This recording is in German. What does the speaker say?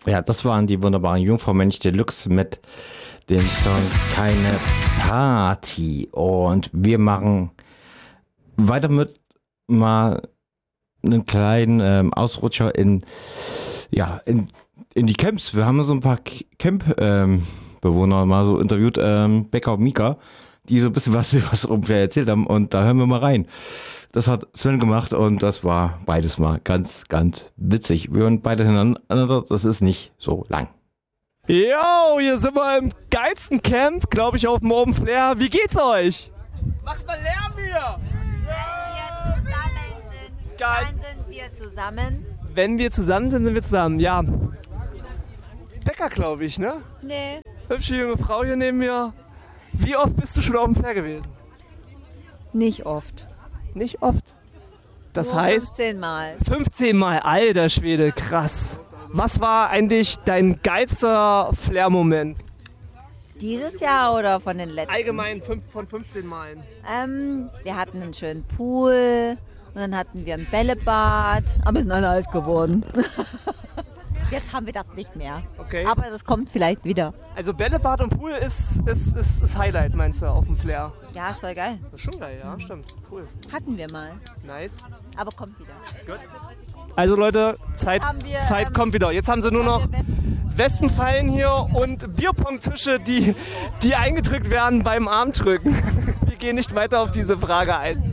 Ja, das waren die wunderbaren Jungfrau Mönch Deluxe mit dem Song Keine Party. Und wir machen weiter mit mal einen kleinen Ausrutscher in die Camps. Wir haben so ein paar Camp-Bewohner mal so interviewt, Becker und Mika, die so ein bisschen was über das Umfeld erzählt haben. Und da hören wir mal rein. Das hat Sven gemacht und das war beides mal ganz, ganz witzig. Wir hören beide hintereinander, das ist nicht so lang. Yo, hier sind wir im geilsten Camp, glaube ich, auf dem Open Flair. Wie geht's euch? Macht mal Lärm hier! Wenn wir zusammen sind, Geil. dann sind wir zusammen. Wenn wir zusammen sind, sind wir zusammen, ja. Becker, glaube ich, ne? Nee. Hübsche junge Frau hier neben mir. Wie oft bist du schon auf dem Flair gewesen? Nicht oft. Nicht oft. Das Nur heißt 15 Mal. 15 Mal, alter Schwede, krass. Was war eigentlich dein geilster Flair-Moment? Dieses Jahr oder von den letzten? Allgemein von 15 Malen. Wir hatten einen schönen Pool und dann hatten wir ein Bällebad, aber wir sind alle alt geworden. Jetzt haben wir das nicht mehr. Okay. Aber das kommt vielleicht wieder. Also Bällebad und Pool ist Highlight, meinst du, auf dem Flair? Ja, ist voll geil. Das ist schon geil, ja, stimmt. Cool. Hatten wir mal. Nice. Aber kommt wieder. Also Leute, Zeit kommt wieder. Jetzt haben sie nur noch Wespenfallen hier und Bierpong-Tische, die eingedrückt werden beim Armdrücken. Wir gehen nicht weiter auf diese Frage ein.